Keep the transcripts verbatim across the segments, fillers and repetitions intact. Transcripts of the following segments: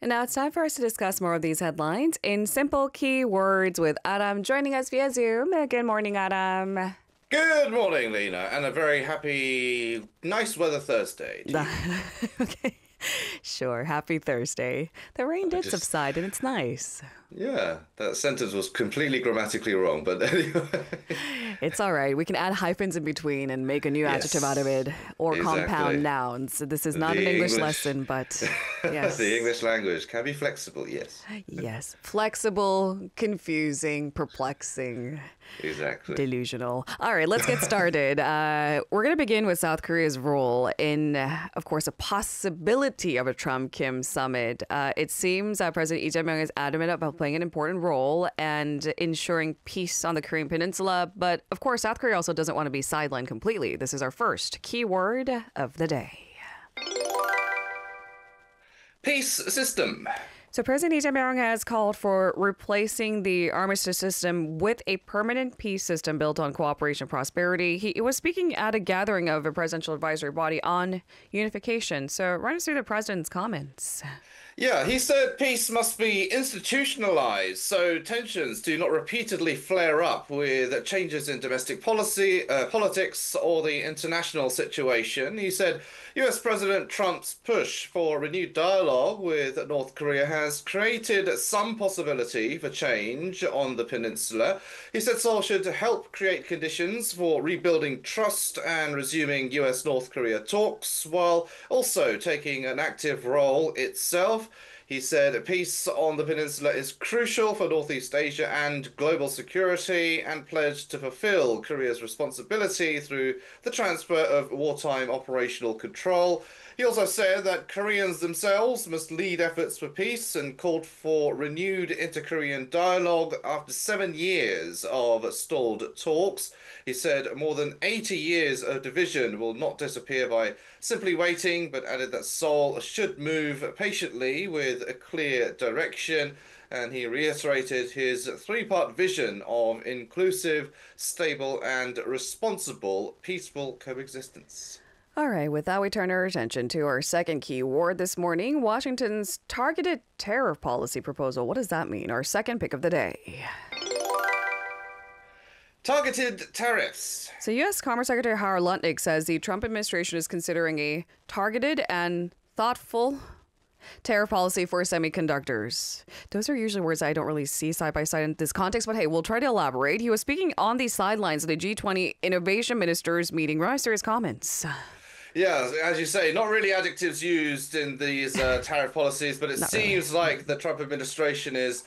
And now it's time for us to discuss more of these headlines in simple key words with Adam joining us via Zoom. Good morning, Adam. Good morning, Lena, and a very happy, nice weather Thursday to you. Okay, sure. Happy Thursday. The rain did just, subside and it's nice. Yeah, that sentence was completely grammatically wrong, but anyway. It's all right. We can add hyphens in between and make a new Yes, adjective out of it, or exactly. compound nouns. So this is not The an English, English- lesson, but yes. The English language can be flexible, yes. Yes. Flexible, confusing, perplexing. Exactly. Delusional. All right, let's get started. Uh, we're going to begin with South Korea's role in, uh, of course, a possibility of a Trump-Kim summit. Uh, it seems uh, President Lee Jae-myung is adamant about playing an important role and ensuring peace on the Korean Peninsula. But, of course, South Korea also doesn't want to be sidelined completely. This is our first keyword of the day. Peace system. So President Lee Jae-myung has called for replacing the armistice system with a permanent peace system built on cooperation and prosperity. He, he was speaking at a gathering of a presidential advisory body on unification. So run us through the president's comments. Yeah, he said peace must be institutionalized so tensions do not repeatedly flare up with changes in domestic policy, uh, politics, or the international situation. He said U S President Trump's push for renewed dialogue with North Korea has created some possibility for change on the peninsula. He said Seoul should help create conditions for rebuilding trust and resuming U S North Korea talks, while also taking an active role itself. He said peace on the peninsula is crucial for Northeast Asia and global security, and pledged to fulfill Korea's responsibility through the transfer of wartime operational control. He also said that Koreans themselves must lead efforts for peace and called for renewed inter-Korean dialogue after seven years of stalled talks. He said more than eighty years of division will not disappear by simply waiting, but added that Seoul should move patiently with a clear direction. And he reiterated his three-part vision of inclusive, stable, and responsible peaceful coexistence. All right, with that, we turn our attention to our second key word this morning, Washington's targeted tariff policy proposal. What does that mean? Our second pick of the day. Targeted tariffs. So U S Commerce Secretary Howard Lutnick says the Trump administration is considering a targeted and thoughtful tariff policy for semiconductors. Those are usually words I don't really see side by side in this context, but hey, we'll try to elaborate. He was speaking on the sidelines of the G twenty Innovation Ministers meeting. Run us through his comments. Yeah, as you say, not really adjectives used in these uh, tariff policies, but it Not seems really. like the Trump administration is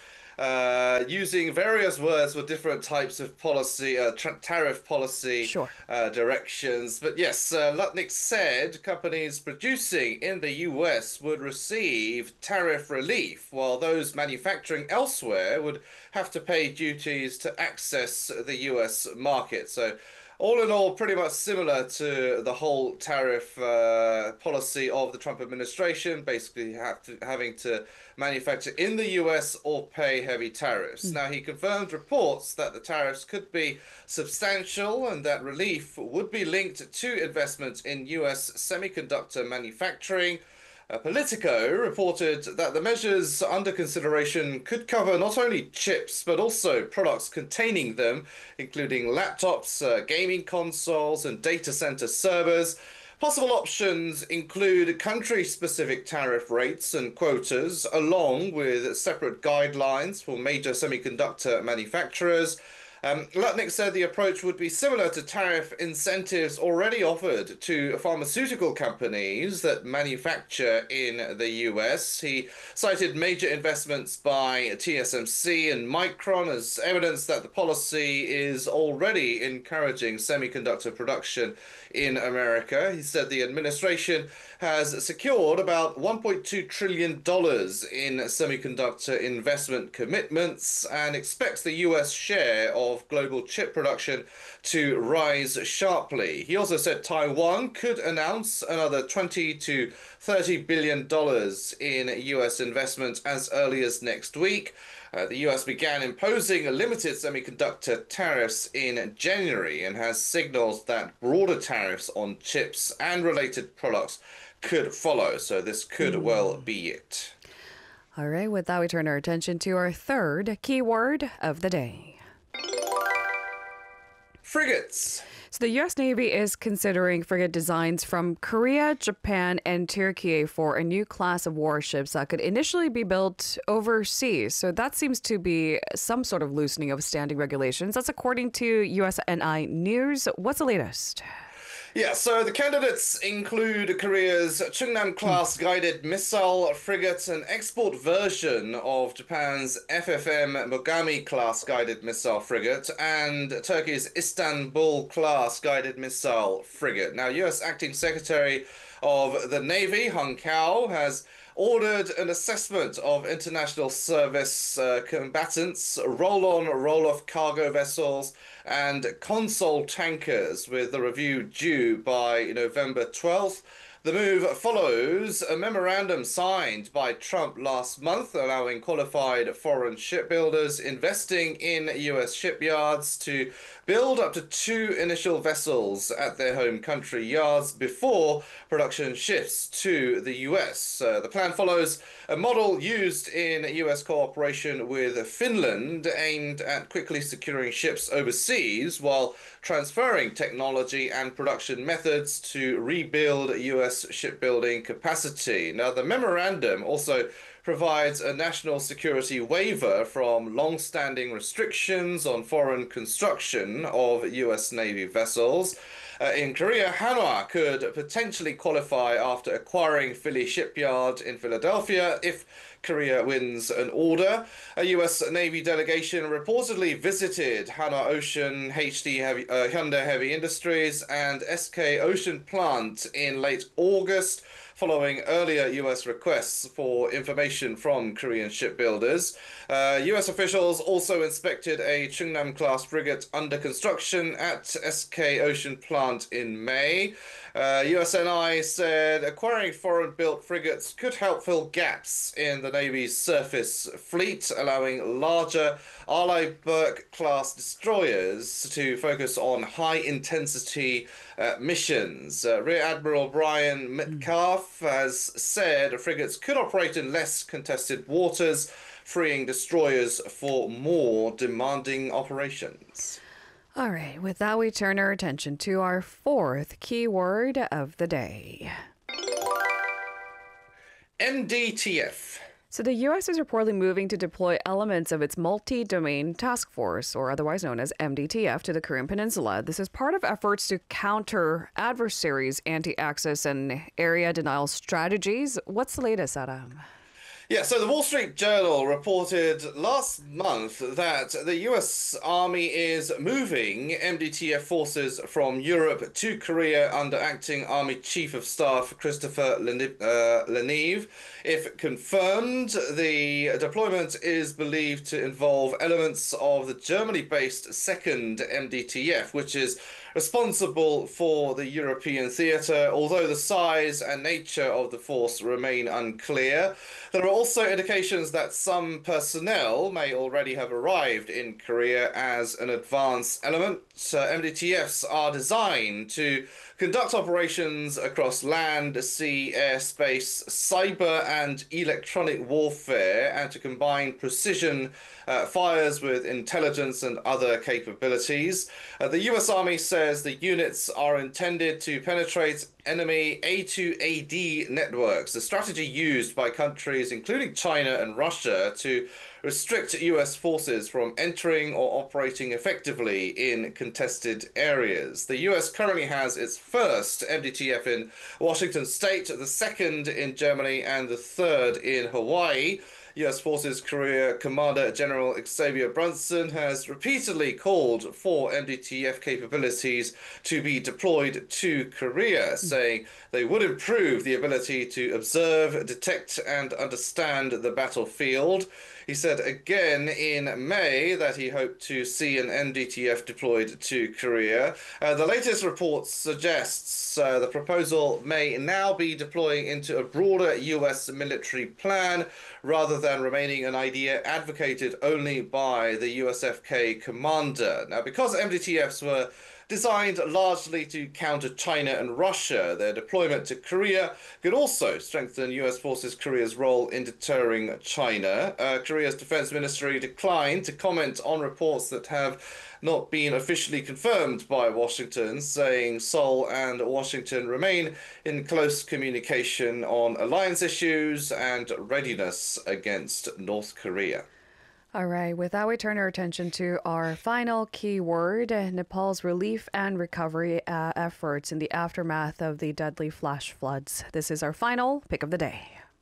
uh, using various words for different types of policy, uh, tra- tariff policy Sure. uh, directions. But yes, uh, Lutnick said companies producing in the U S would receive tariff relief, while those manufacturing elsewhere would have to pay duties to access the U S market. So all in all, pretty much similar to the whole tariff uh, policy of the Trump administration, basically have to, having to manufacture in the U S or pay heavy tariffs. Now, he confirmed reports that the tariffs could be substantial and that relief would be linked to investments in U S semiconductor manufacturing. Uh, Politico reported that the measures under consideration could cover not only chips, but also products containing them, including laptops, uh, gaming consoles, and data center servers. Possible options include country-specific tariff rates and quotas, along with separate guidelines for major semiconductor manufacturers. Um, Lutnick said the approach would be similar to tariff incentives already offered to pharmaceutical companies that manufacture in the U S. He cited major investments by T S M C and Micron as evidence that the policy is already encouraging semiconductor production in America. He said the administration has secured about one point two trillion dollars in semiconductor investment commitments and expects the U S share of global chip production to rise sharply. He also said Taiwan could announce another twenty to thirty billion dollars in U S investment as early as next week. Uh, the U S began imposing limited semiconductor tariffs in January and has signaled that broader tariffs on chips and related products could follow. So this could well be it. All right, with that, we turn our attention to our third keyword of the day. Frigates. So the U S Navy is considering frigate designs from Korea, Japan, and Turkey for a new class of warships that could initially be built overseas. So that seems to be some sort of loosening of standing regulations. That's according to U S N I News. What's the latest? Yeah, so the candidates include Korea's Chungnam-class guided missile frigate, an export version of Japan's F F M Mogami-class guided missile frigate, and Turkey's Istanbul-class guided missile frigate. Now, U S Acting Secretary of the Navy, Hung Kao, has ordered an assessment of international service uh, combatants, roll-on, roll-off cargo vessels, and console tankers, with the review due by November twelfth. The move follows a memorandum signed by Trump last month, allowing qualified foreign shipbuilders investing in U S shipyards to build up to two initial vessels at their home country yards before production shifts to the U S. Uh, the plan follows a model used in U S cooperation with Finland, aimed at quickly securing ships overseas while transferring technology and production methods to rebuild U S shipbuilding capacity. Now, the memorandum also provides a national security waiver from long-standing restrictions on foreign construction of U S Navy vessels. Uh, in Korea, Hanwha could potentially qualify after acquiring Philly Shipyard in Philadelphia if Korea wins an order. A U S Navy delegation reportedly visited Hanwha Ocean, H D Heavy, uh, Hyundai Heavy Industries, and S K Ocean Plant in late August, following earlier U S requests for information from Korean shipbuilders. Uh, U S officials also inspected a Chungnam-class frigate under construction at S K Ocean Plant in May. Uh, U S N I said acquiring foreign-built frigates could help fill gaps in the Navy's surface fleet, allowing larger Arleigh Burke-class destroyers to focus on high-intensity uh, missions. Uh, Rear Admiral Brian Metcalf has said frigates could operate in less contested waters, freeing destroyers for more demanding operations. All right, with that, we turn our attention to our fourth keyword of the day. M D T F. So the U S is reportedly moving to deploy elements of its multi-domain task force, or otherwise known as M D T F, to the Korean Peninsula. This is part of efforts to counter adversaries' anti-access and area denial strategies. What's the latest, Adam? Yeah, so the Wall Street Journal reported last month that the U S Army is moving M D T F forces from Europe to Korea under Acting Army Chief of Staff Christopher Leneve. If confirmed, the deployment is believed to involve elements of the Germany-based second M D T F, which is responsible for the European theatre, although the size and nature of the force remain unclear. There are also indications that some personnel may already have arrived in Korea as an advance element. Uh, M D T Fs are designed to conduct operations across land, sea, air, space, cyber and electronic warfare, and to combine precision uh, fires with intelligence and other capabilities. Uh, the U S Army says the units are intended to penetrate enemy A to A D networks, the strategy used by countries including China and Russia to restrict U S forces from entering or operating effectively in contested areas. The U S currently has its first M D T F in Washington State, the second in Germany, and the third in Hawaii. U S Forces Korea Commander General Xavier Brunson has repeatedly called for M D T F capabilities to be deployed to Korea, saying they would improve the ability to observe, detect, and understand the battlefield. He said again in May that he hoped to see an M D T F deployed to Korea. Uh, the latest report suggests uh, the proposal may now be deploying into a broader U S military plan rather than remaining an idea advocated only by the U S F K commander. Now, because M D T Fs were designed largely to counter China and Russia. Their deployment to Korea could also strengthen U S forces Korea's role in deterring China. Uh, Korea's defense ministry declined to comment on reports that have not been officially confirmed by Washington, saying Seoul and Washington remain in close communication on alliance issues and readiness against North Korea. All right, with that, we turn our attention to our final keyword, Nepal's relief and recovery uh, efforts in the aftermath of the deadly flash floods. This is our final pick of the day.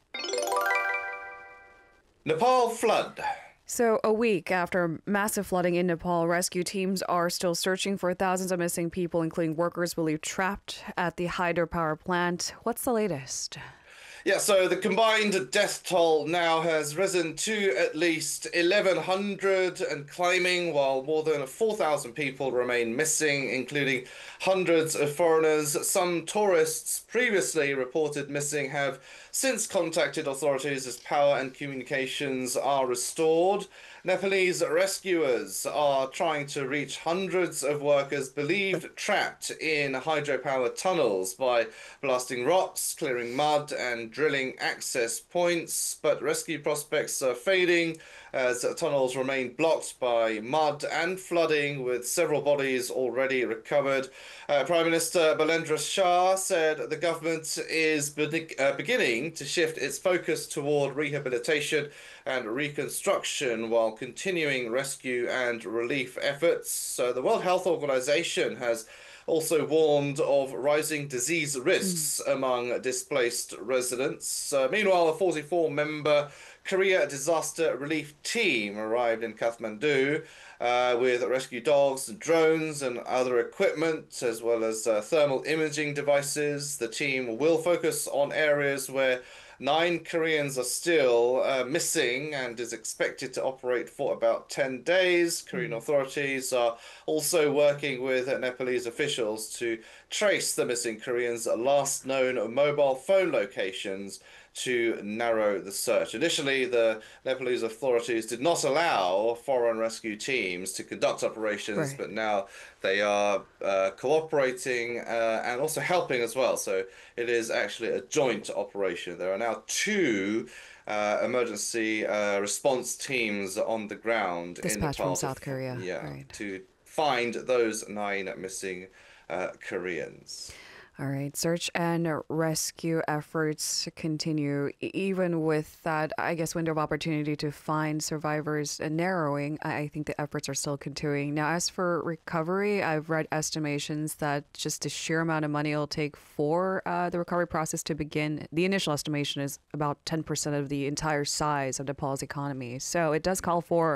Nepal flood. So, a week after massive flooding in Nepal, rescue teams are still searching for thousands of missing people, including workers believed trapped at the hydropower plant. What's the latest? Yeah, so the combined death toll now has risen to at least eleven hundred and climbing, while more than four thousand people remain missing, including hundreds of foreigners. Some tourists previously reported missing have since contacted authorities as power and communications are restored. Nepalese rescuers are trying to reach hundreds of workers believed trapped in hydropower tunnels by blasting rocks, clearing mud, and drilling access points. But rescue prospects are fading as tunnels remain blocked by mud and flooding, with several bodies already recovered. Uh, Prime Minister Balendra Shah said the government is be- uh, beginning to shift its focus toward rehabilitation and reconstruction while continuing rescue and relief efforts. So the World Health Organization has also warned of rising disease risks mm. among displaced residents. Uh, meanwhile, a forty-four member Korea disaster relief team arrived in Kathmandu uh, with rescue dogs, drones, and other equipment, as well as uh, thermal imaging devices. The team will focus on areas where nine Koreans are still uh, missing and is expected to operate for about ten days. Korean mm. authorities are also working with Nepalese officials to trace the missing Koreans' last known mobile phone locations to narrow the search. Initially, the Nepalese authorities did not allow foreign rescue teams to conduct operations, right. but now they are uh, cooperating uh, and also helping as well. So it is actually a joint operation. There are now two uh, emergency uh, response teams on the ground Dispatched in Nepal from South Korea. Yeah, right. to find those nine missing uh, Koreans. All right. Search and rescue efforts continue, even with that, I guess, window of opportunity to find survivors narrowing. I think the efforts are still continuing. Now, as for recovery, I've read estimations that just the sheer amount of money it'll take for uh, the recovery process to begin. The initial estimation is about ten percent of the entire size of Nepal's economy. So it does call for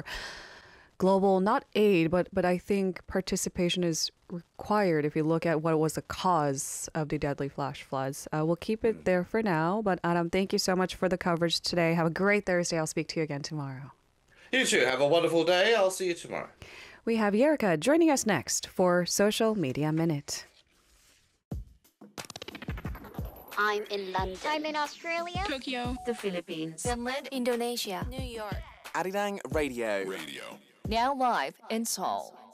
global, not aid, but but I think participation is required if you look at what was the cause of the deadly flash floods. Uh, we'll keep it there for now. But Adam, thank you so much for the coverage today. Have a great Thursday. I'll speak to you again tomorrow. You too. Have a wonderful day. I'll see you tomorrow. We have Yerka joining us next for Social Media Minute. I'm in London. I'm in Australia. Tokyo. The Philippines. Finland. Indonesia. New York. Arirang Radio. Radio. Now live in Seoul.